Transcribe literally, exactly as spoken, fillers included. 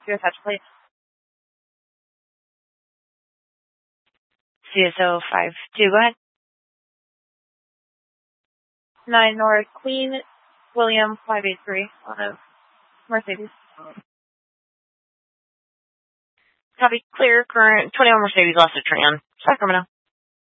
Do you attach plate? C S O five two, go ahead. nine North Queen William five eight three on a Mercedes. Copy. Clear. Current twenty-one Mercedes lost to Tran. Sacramento.